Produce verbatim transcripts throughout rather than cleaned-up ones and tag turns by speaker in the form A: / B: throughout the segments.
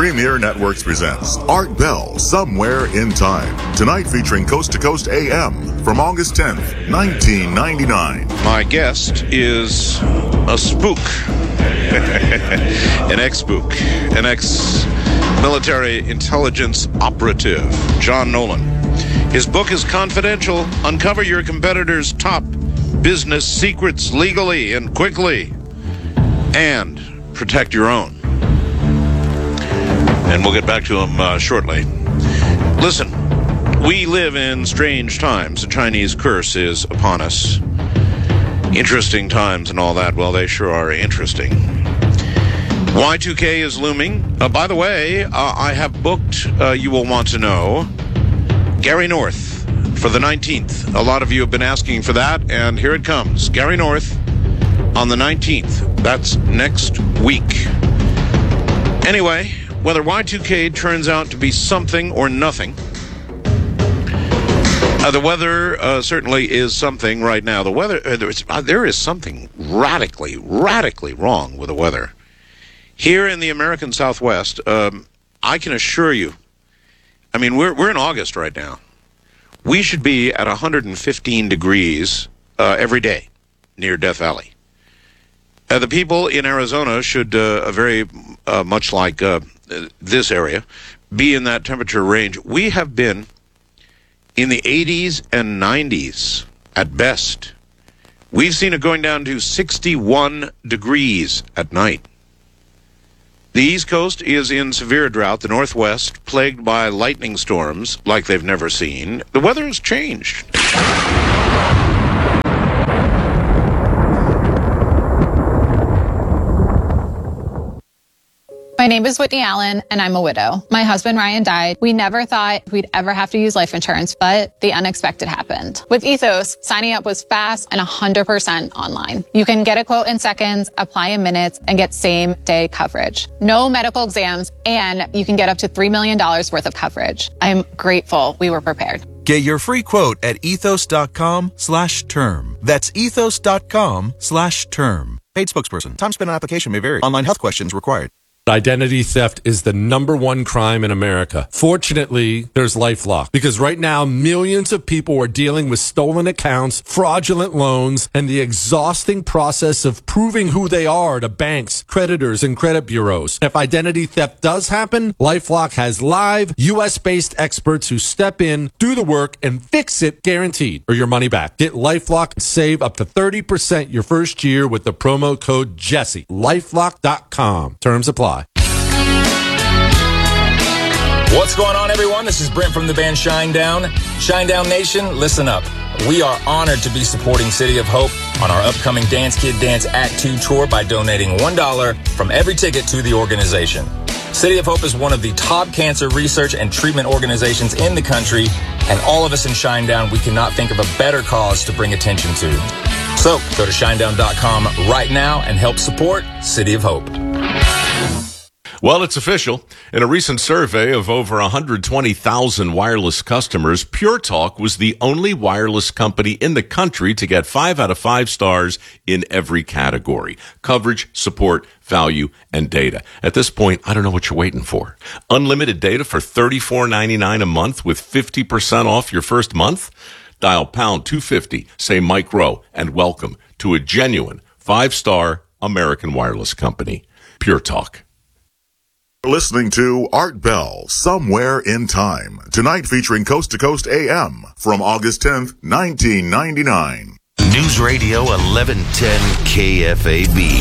A: Premier Networks presents Art Bell, Somewhere in Time. Tonight featuring Coast to Coast A M from August tenth, nineteen ninety-nine.
B: My guest is a spook. An ex-spook. An ex-military intelligence operative, John Nolan. His book is confidential. Uncover your competitors' top business secrets legally and quickly. And protect your own. And we'll get back to him uh, shortly. Listen, we live in strange times. The Chinese curse is upon us. Interesting times and all that. Well, they sure are interesting. Y two K is looming. Uh, by the way, uh, I have booked, uh, you will want to know, Gary North for the nineteenth. A lot of you have been asking for that, and here it comes. Gary North on the nineteenth. That's next week. Anyway, whether Y two K turns out to be something or nothing, uh, the weather uh, certainly is something right now. The weather, uh, there, is, uh, there is something radically, radically wrong with the weather. Here in the American Southwest, um, I can assure you, I mean, we're, we're in August right now. We should be at one hundred fifteen degrees uh, every day near Death Valley. Uh, the people in Arizona should, uh, very uh, much like uh, this area, be in that temperature range. We have been in the eighties and nineties at best. We've seen it going down to sixty-one degrees at night. The East Coast is in severe drought. The Northwest, plagued by lightning storms like they've never seen. The weather has changed.
C: My name is Whitney Allen, and I'm a widow. My husband, Ryan, died. We never thought we'd ever have to use life insurance, but the unexpected happened. With Ethos, signing up was fast and one hundred percent online. You can get a quote in seconds, apply in minutes, and get same-day coverage. No medical exams, and you can get up to three million dollars worth of coverage. I'm grateful we were prepared.
D: Get your free quote at ethos.com slash term. That's ethos.com slash term. Paid spokesperson. Time spent on application may vary. Online health questions required.
E: Identity theft is the number one crime in America. Fortunately, there's LifeLock, because right now millions of people are dealing with stolen accounts, fraudulent loans, and the exhausting process of proving who they are to banks, creditors, and credit bureaus. If identity theft does happen, LifeLock has live U S-based experts who step in, do the work, and fix it guaranteed, or your money back. Get LifeLock and save up to thirty percent your first year with the promo code Jesse. LifeLock dot com. Terms apply.
F: What's going on, everyone? This is Brent from the band Shinedown. Shinedown Nation, listen up. We are honored to be supporting City of Hope on our upcoming Dance Kid Dance Act two tour by donating one dollar from every ticket to the organization. City of Hope is one of the top cancer research and treatment organizations in the country, and all of us in Shinedown, we cannot think of a better cause to bring attention to. So, go to shinedown dot com right now and help support City of Hope.
G: Well, it's official. In a recent survey of over one hundred twenty thousand wireless customers, Pure Talk was the only wireless company in the country to get five out of five stars in every category: coverage, support, value, and data. At this point, I don't know what you're waiting for. Unlimited data for thirty-four ninety-nine a month with fifty percent off your first month? Dial pound two fifty, say Mike Rowe, and welcome to a genuine five-star American wireless company. Pure Talk.
A: Listening to Art Bell, Somewhere in Time. Tonight featuring Coast to Coast A M from August tenth, nineteen ninety-nine.
H: News Radio eleven ten K F A B.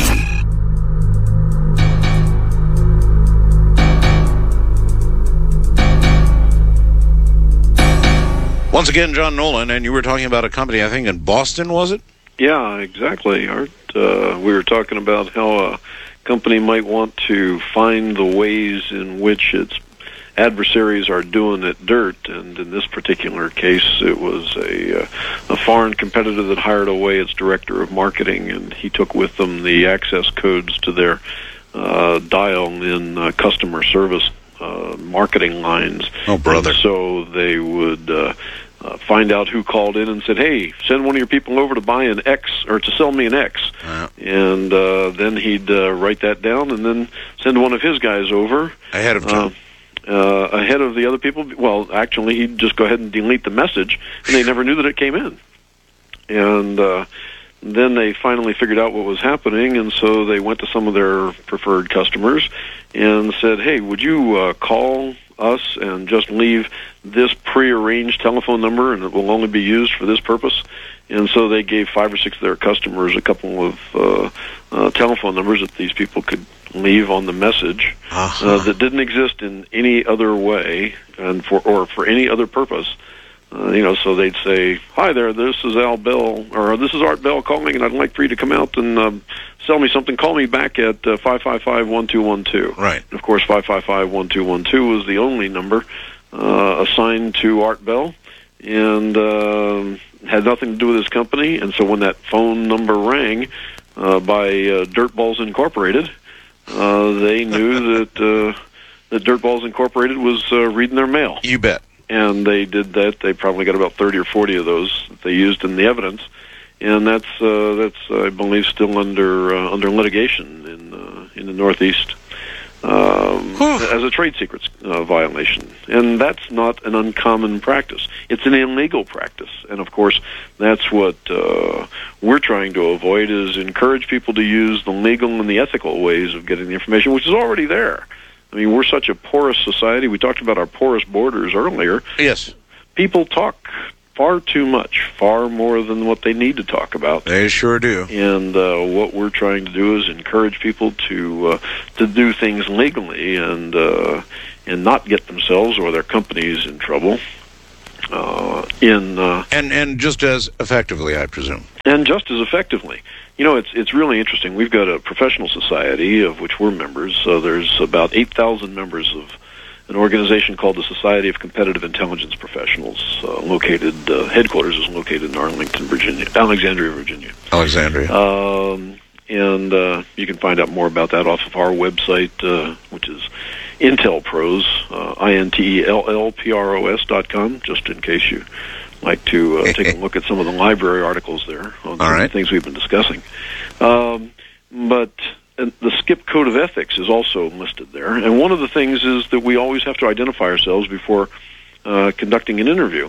B: Once again, John Nolan, and you were talking about a company, I think, in Boston, was it?
I: Yeah, exactly, Art. Uh, we were talking about how a company might want to find the ways in which its adversaries are doing it dirt, and in this particular case, it was a, uh, a foreign competitor that hired away its director of marketing, and he took with them the access codes to their uh, dial-in uh, customer service uh, marketing lines.
B: Oh, brother.
I: And so they would uh, uh, find out who called in and said, hey, send one of your people over to buy an X, or to sell me an X.
B: Uh,
I: and uh, then he'd uh, write that down and then send one of his guys over
B: ahead of time.
I: Uh, uh, ahead of the other people. Well, actually, he'd just go ahead and delete the message, and they never knew that it came in. And uh, then they finally figured out what was happening, and so they went to some of their preferred customers and said, hey, would you uh, call us and just leave this prearranged telephone number, and it will only be used for this purpose? And so they gave five or six of their customers a couple of uh, uh, telephone numbers that these people could leave on the message uh-huh. uh, that didn't exist in any other way and for or for any other purpose. Uh, you know, so they'd say, "Hi there, this is Al Bell, or this is Art Bell calling, and I'd like for you to come out and um, sell me something. Call me back at uh, five five five, one two one two."
B: Right.
I: Of course, five five five, one two one two was the only number uh, assigned to Art Bell, and uh, had nothing to do with his company. And so when that phone number rang uh, by uh, Dirtballs Incorporated, uh, they knew that uh, that Dirtballs Incorporated was uh, reading their mail.
B: You bet.
I: And they did that. They probably got about thirty or forty of those that they used in the evidence, and that's uh, that's I believe still under uh, under litigation in uh, in the Northeast um, as a trade secrets uh, violation. And that's not an uncommon practice. It's an illegal practice, and of course that's what uh, we're trying to avoid: is encourage people to use the legal and the ethical ways of getting the information, which is already there. I mean, we're such a porous society. We talked about our porous borders earlier.
B: Yes.
I: People talk far too much, far more than what they need to talk about.
B: They sure do.
I: And uh, what we're trying to do is encourage people to uh, to do things legally and uh, and not get themselves or their companies in trouble. Uh, in uh,
B: and and just as effectively, I presume.
I: And just as effectively. You know, it's it's really interesting. We've got a professional society of which we're members. So there's about eight thousand members of an organization called the Society of Competitive Intelligence Professionals. Uh, located uh, headquarters is located in Arlington, Virginia, Alexandria, Virginia.
B: Alexandria.
I: Um, and uh, you can find out more about that off of our website, uh, which is Intel Pros, uh, I N T E L L P R O S dot com. Just in case you like to uh, take a look at some of the library articles there on some
B: right.
I: of the things we've been discussing. Um, but and the SCIP Code of Ethics is also listed there. And one of the things is that we always have to identify ourselves before uh, conducting an interview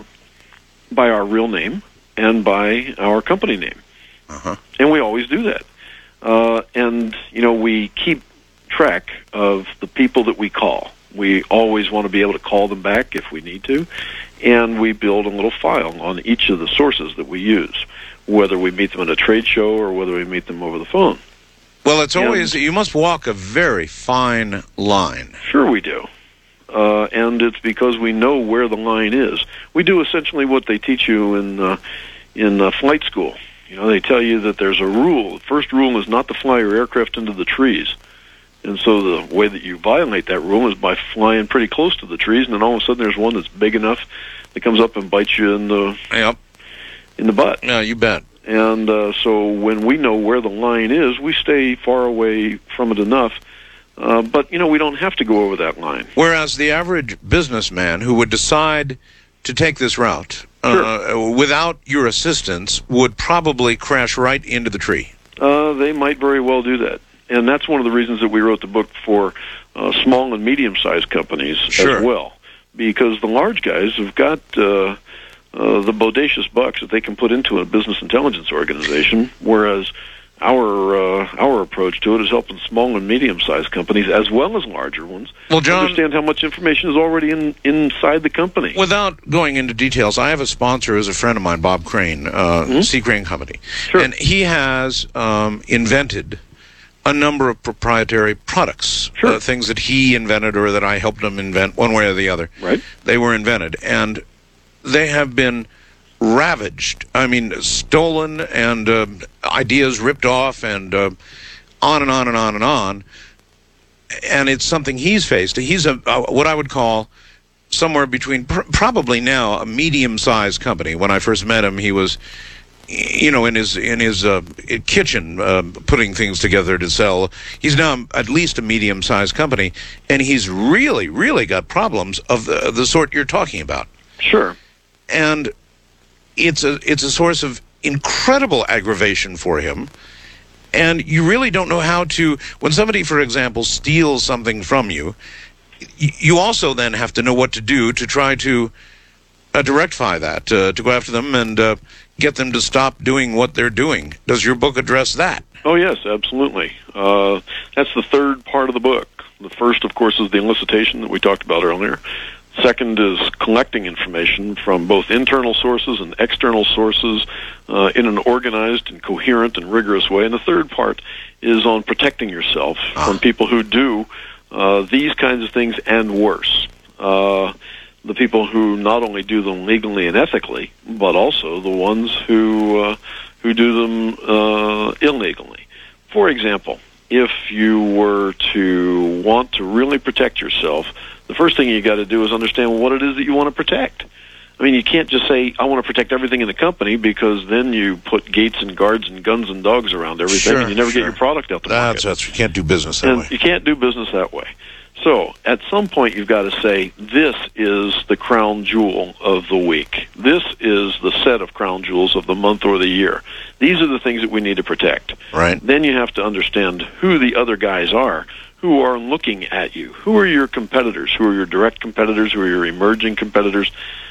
I: by our real name and by our company name.
B: Uh-huh.
I: And we always do that. Uh, and, you know, we keep track of the people that we call. We always want to be able to call them back if we need to. And we build a little file on each of the sources that we use, whether we meet them at a trade show or whether we meet them over the phone.
B: Well, it's always, and you must walk a very fine line.
I: Sure we do. Uh, and it's because we know where the line is. We do essentially what they teach you in uh, in uh, flight school. You know, they tell you that there's a rule. The first rule is not to fly your aircraft into the trees. And so the way that you violate that rule is by flying pretty close to the trees, and then all of a sudden there's one that's big enough that comes up and bites you in the
B: yep.
I: in the butt.
B: Yeah, you bet.
I: And uh, so when we know where the line is, we stay far away from it enough. Uh, but, you know, we don't have to go over that line.
B: Whereas the average businessman who would decide to take this route
I: sure.
B: uh, without your assistance would probably crash right into the tree.
I: Uh, they might very well do that. And that's one of the reasons that we wrote the book for uh, small and medium-sized companies
B: sure.
I: as well. Because the large guys have got uh, uh, the bodacious bucks that they can put into a business intelligence organization, whereas our uh, our approach to it is helping small and medium-sized companies as well as larger ones
B: well, John,
I: understand how much information is already in, inside the company.
B: Without going into details, I have a sponsor who's a friend of mine, Bob Crane, uh, mm-hmm. C. Crane Company.
I: Sure.
B: And he has um, invented a number of proprietary products,
I: sure.
B: uh, things that he invented or that I helped him invent, one way or the other.
I: Right.
B: They were invented, and they have been ravaged. I mean, stolen and uh, ideas ripped off and uh, on and on and on and on. And it's something he's faced. He's a uh, what I would call somewhere between, pr- probably now, a medium-sized company. When I first met him, he was, you know, in his in his uh, kitchen uh, putting things together to sell. He's now at least a medium-sized company, and he's really, really got problems of the, the sort you're talking about.
I: Sure.
B: And it's a it's a source of incredible aggravation for him, And you really don't know how to, when somebody, for example, steals something from you, y- you also then have to know what to do to try to, uh, to rectify that, uh, to go after them and uh, get them to stop doing what they're doing. Does your book address that?
I: Oh, yes, absolutely. Uh, that's the third part of the book. The first, of course, is the elicitation that we talked about earlier. Second is collecting information from both internal sources and external sources uh, in an organized and coherent and rigorous way. And the third part is on protecting yourself ah. from people who do uh, these kinds of things and worse. Uh, the people who not only do them legally and ethically, but also the ones who uh, who do them uh, illegally. For example, if you were to want to really protect yourself, the first thing you got to do is understand what it is that you want to protect. I mean, you can't just say, I want to protect everything in the company, because then you put gates and guards and guns and dogs around everything,
B: sure,
I: and you never
B: sure.
I: get your product out the market.
B: That's, that's, you can't do business that
I: and
B: way.
I: You can't do business that way. So, at some point, you've got to say, this is the crown jewel of the week. This is the set of crown jewels of the month or the year. These are the things that we need to protect.
B: Right.
I: Then you have to understand who the other guys are, who are looking at you. Who are your competitors? Who are your direct competitors? Who are your emerging competitors?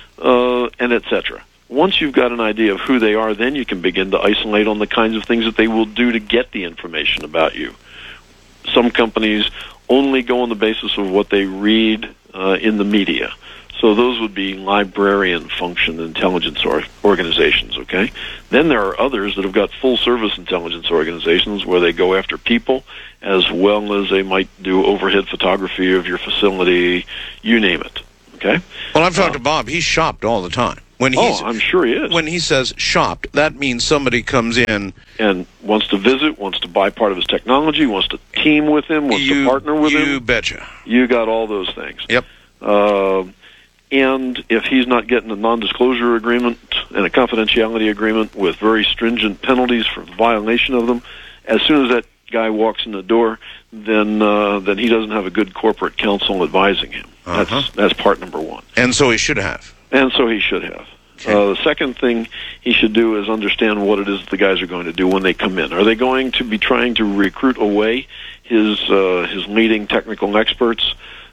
I: Uh, and et cetera. Once you've got an idea of who they are, then you can begin to isolate on the kinds of things that they will do to get the information about you. Some companies only go on the basis of what they read uh, in the media. So those would be librarian function intelligence or organizations, okay? Then there are others that have got full-service intelligence organizations where they go after people as well as they might do overhead photography of your facility, you name it, okay?
B: Well, I've talked
I: uh,
B: to Bob. He's shopped all the time. When he's,
I: oh, I'm sure he is.
B: When he says shopped, that means somebody comes in
I: and wants to visit, wants to buy part of his technology, wants to team with him, wants
B: you,
I: to partner with
B: you
I: him.
B: You betcha.
I: You got all those things.
B: Yep.
I: Uh, and if he's not getting a non-disclosure agreement and a confidentiality agreement with very stringent penalties for violation of them, as soon as that guy walks in the door, then uh, then he doesn't have a good corporate counsel advising him.
B: Uh-huh.
I: That's that's part number one.
B: And so he should have.
I: And so he should have. Okay. Uh, the second thing he should do is understand what it is the guys are going to do when they come in. Are they going to be trying to recruit away his uh, his leading technical experts,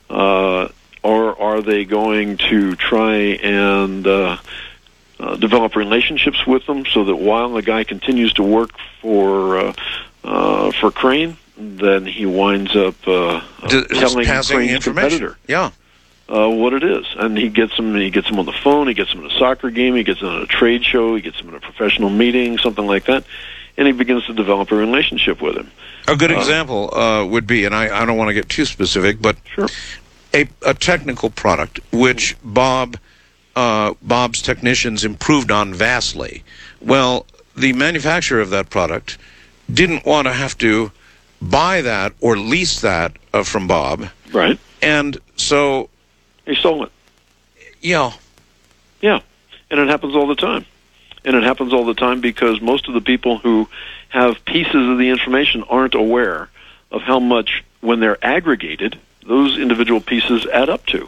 I: uh, or are they going to try and uh, uh, develop relationships with them so that while the guy continues to work for uh, uh, for Crane, then he winds up uh,
B: D-
I: telling
B: passing
I: Crane's
B: information.
I: competitor.
B: Yeah.
I: Uh, what it is, and he gets them. He gets them on the phone. He gets them at a soccer game. He gets them at a trade show. He gets them at a professional meeting, something like that, and he begins to develop a relationship with him.
B: A good
I: uh,
B: example uh, would be, and I, I don't want to get too specific, but
I: sure.
B: a, a technical product which Bob uh, Bob's technicians improved on vastly. Well, the manufacturer of that product didn't want to have to buy that or lease that uh, from Bob,
I: right?
B: And so.
I: He stole it.
B: Yeah.
I: Yeah. And it happens all the time. And it happens all the time because most of the people who have pieces of the information aren't aware of how much, when they're aggregated, those individual pieces add up to.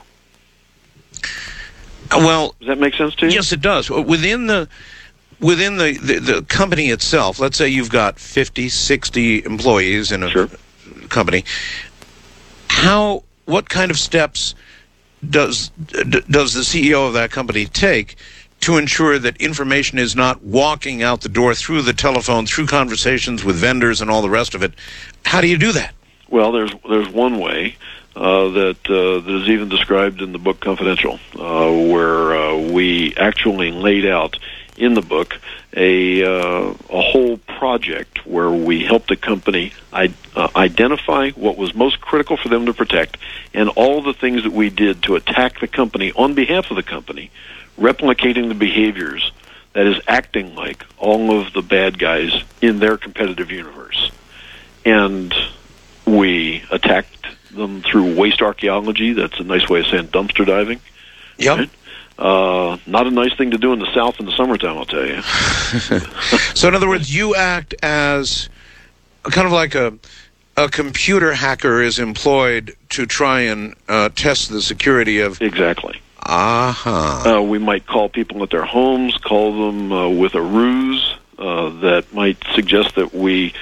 B: Well,
I: does that make sense to you?
B: Yes, it does. Within the within the, the, the company itself, let's say you've got fifty, sixty employees in a
I: sure.
B: company, how what kind of steps does does the C E O of that company take to ensure that information is not walking out the door through the telephone, through conversations with vendors and all the rest of it? How do you do that?
I: Well, there's there's one way uh, that uh, that is even described in the book Confidential, uh, where uh, we actually laid out in the book a uh, a whole project where we helped the company I, uh, identify what was most critical for them to protect, and all the things that we did to attack the company on behalf of the company, replicating the behaviors that is acting like all of the bad guys in their competitive universe. And we attacked them through waste archaeology. That's a nice way of saying dumpster diving.
B: Yep.
I: Right? Uh, not a nice thing to do in the South in the summertime, I'll tell you.
B: So, in other words, you act as kind of like a a computer hacker is employed to try and uh, test the security of...
I: Exactly.
B: Uh-huh.
I: Uh, we might call people at their homes, call them uh, with a ruse uh, that might suggest that we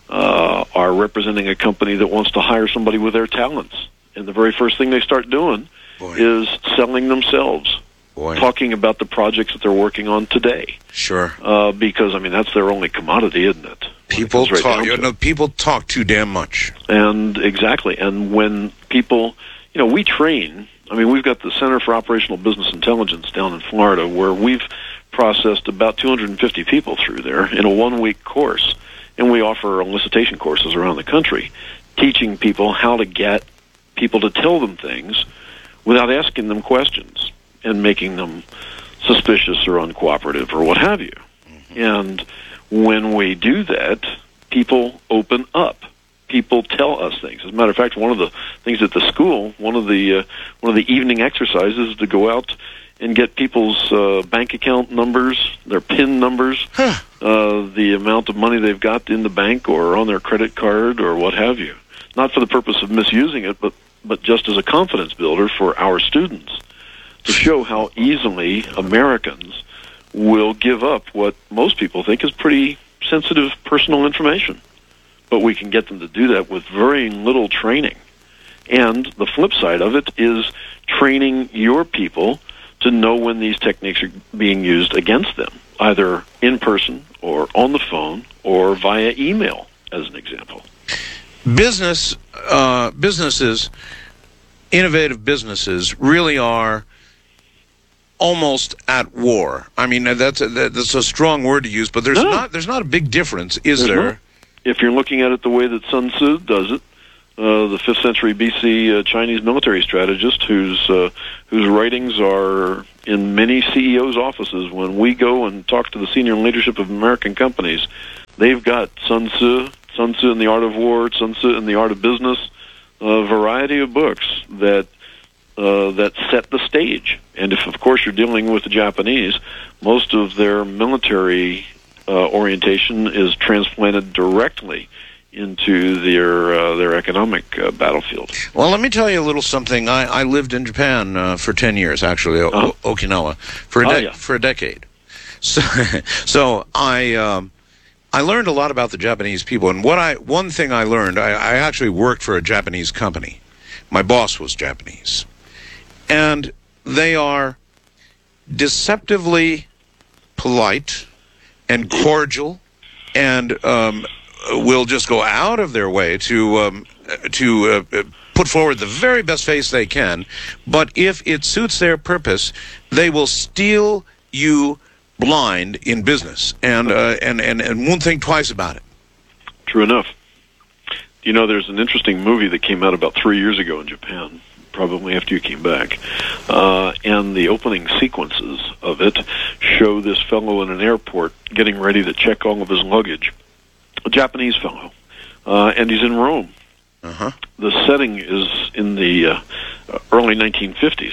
I: uh, are representing a company that wants to hire somebody with their talents. And the very first thing they start doing
B: Boy.
I: is selling themselves,
B: Boy.
I: talking about the projects that they're working on today.
B: Sure.
I: Uh, because, I mean, that's their only commodity, isn't it?
B: People
I: Right
B: talk. You
I: to
B: know, people talk too damn much.
I: And exactly. And when people, you know, we train. I mean, we've got the Center for Operational Business Intelligence down in Florida, where we've processed about two hundred fifty people through there in a one-week course. And we offer elicitation courses around the country, teaching people how to get people to tell them things without asking them questions and making them suspicious or uncooperative or what have you. Mm-hmm. And when we do that, people open up. People tell us things. As a matter of fact, one of the things at the school, one of the uh, one of the evening exercises is to go out and get people's uh, bank account numbers, their PIN numbers, huh. uh, the amount of money they've got in the bank or on their credit card or what have you. Not for the purpose of misusing it, but but just as a confidence builder for our students, to show how easily Americans will give up what most people think is pretty sensitive personal information. But we can get them to do that with very little training. And the flip side of it is training your people to know when these techniques are being used against them, either in person or on the phone or via email, as an example.
B: Business, uh, businesses, innovative businesses really are almost at war. I mean, that's a, that's a strong word to use, but there's no. not there's not a big difference, is there's there? Not.
I: If you're looking at it the way that Sun Tzu does it, uh, the fifth century B C uh, Chinese military strategist whose uh, whose writings are in many C E Os' offices. When we go and talk to the senior leadership of American companies, they've got Sun Tzu, Sun Tzu in the Art of War, Sun Tzu in the Art of Business, a variety of books that uh, that set the stage. And if, of course, you're dealing with the Japanese, most of their military uh, orientation is transplanted directly into their uh, their economic uh, battlefield.
B: Well, let me tell you a little something. I, I lived in Japan uh, for ten years, actually, o- uh-huh. o- Okinawa, for a, de- oh, yeah. for a decade. So, so I um, I learned a lot about the Japanese people. And what I one thing I learned, I, I actually worked for a Japanese company. My boss was Japanese. And they are deceptively polite and cordial and um, will just go out of their way to um, to uh, put forward the very best face they can. But if it suits their purpose, they will steal you blind in business and, uh, and, and, and won't think twice about it.
I: True enough. You know, there's an interesting movie that came out about three years ago in Japan, probably after you came back, uh, and the opening sequences of it show this fellow in an airport getting ready to check all of his luggage, a Japanese fellow, uh, and he's in Rome.
B: Uh-huh.
I: The setting is in the uh, early nineteen fifties,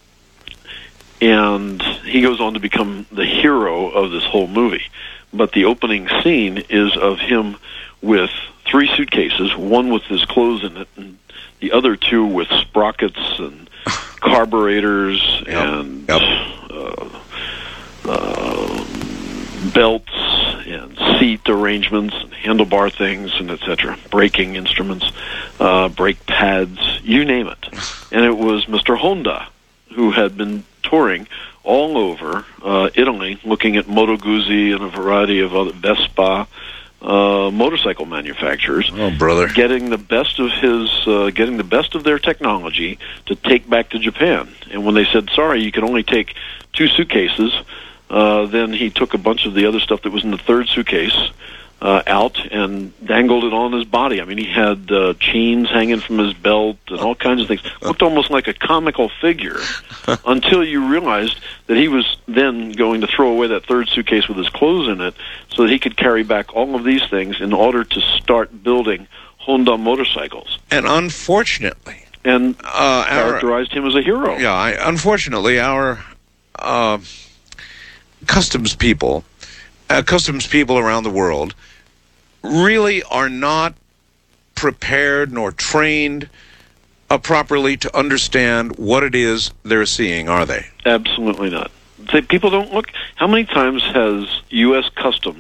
I: and he goes on to become the hero of this whole movie. But the opening scene is of him with three suitcases, one with his clothes in it, and the other two with sprockets and carburetors yep. and
B: yep.
I: Uh, uh, belts and seat arrangements and handlebar things and et cetera, braking instruments, uh, brake pads, you name it. And it was Mister Honda, who had been touring all over uh, Italy, looking at Moto Guzzi and a variety of other Vespa uh, motorcycle manufacturers.
B: Oh, brother!
I: Getting the best of his, uh, getting the best of their technology to take back to Japan. And when they said, "Sorry, you can only take two suitcases," uh, then he took a bunch of the other stuff that was in the third suitcase uh, out and dangled it on his body. I mean, he had uh, chains hanging from his belt and all kinds of things. Looked almost like a comical figure until you realized that he was then going to throw away that third suitcase with his clothes in it so that he could carry back all of these things in order to start building Honda motorcycles.
B: And unfortunately...
I: And uh, characterized our, him as a hero.
B: Yeah, I, unfortunately, our uh, customs people, uh, customs people around the world really are not prepared nor trained uh, properly to understand what it is they're seeing, are they?
I: Absolutely not. They, people don't look... How many times has U S Customs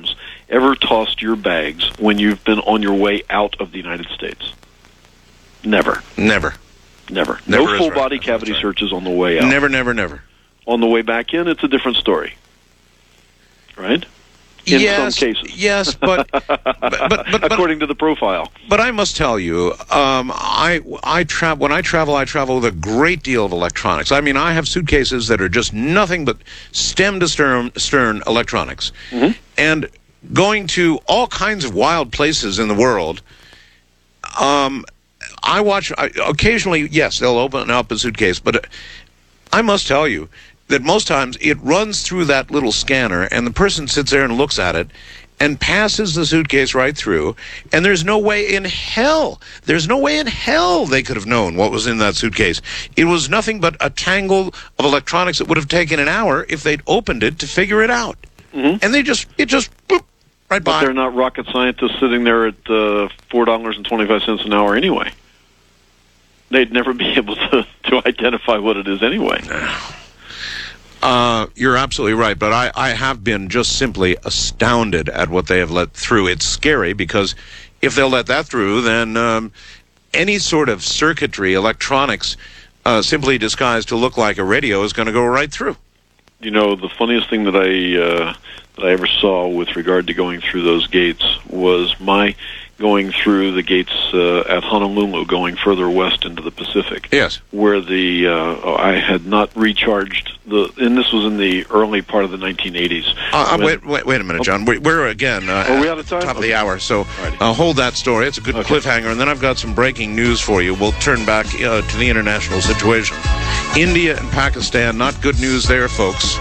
I: ever tossed your bags when you've been on your way out of the United States? Never.
B: Never.
I: Never.
B: Never
I: no
B: is
I: full
B: right.
I: body cavity
B: right.
I: searches on the way out.
B: Never, never, never.
I: On the way back in, it's a different story. Right? In
B: yes,
I: some cases.
B: Yes, but, but, but, but, but
I: according to the profile.
B: But I must tell you, um, I I tra- when I travel, I travel with a great deal of electronics. I mean, I have suitcases that are just nothing but stem to stern, stern electronics,
I: mm-hmm.
B: and going to all kinds of wild places in the world. Um, I watch I, occasionally. Yes, they'll open up a suitcase, but I must tell you that most times it runs through that little scanner, and the person sits there and looks at it and passes the suitcase right through, and there's no way in hell, there's no way in hell they could have known what was in that suitcase. It was nothing but a tangle of electronics that would have taken an hour if they'd opened it to figure it out.
I: Mm-hmm.
B: And they just, it just, boop, right by.
I: But they're not rocket scientists sitting there at uh, four dollars and twenty-five cents an hour anyway. They'd never be able to, to identify what it is anyway.
B: Uh, you're absolutely right, but I, I have been just simply astounded at what they have let through. It's scary because if they'll let that through, then um, any sort of circuitry, electronics, uh, simply disguised to look like a radio is going to go right through.
I: You know, the funniest thing that I uh, that I ever saw with regard to going through those gates was my going through the gates uh, at Honolulu, going further west into the Pacific.
B: Yes.
I: Where the uh, I had not recharged the, and this was in the early part of the nineteen eighties.
B: Uh, wait, wait, wait a minute, John. We're, we're again uh,
I: Are we out of time?
B: top of
I: Okay.
B: the hour, so uh, hold that story. It's a good
I: Okay.
B: cliffhanger, and then I've got some breaking news for you. We'll turn back uh, to the international situation. India and Pakistan, not good news there, folks.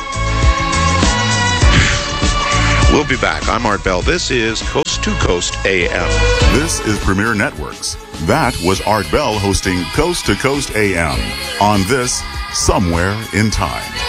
B: We'll be back. I'm Art Bell. This is Coast to Coast A M.
A: This is Premier Networks. That was Art Bell hosting Coast to Coast A M on this Somewhere in Time.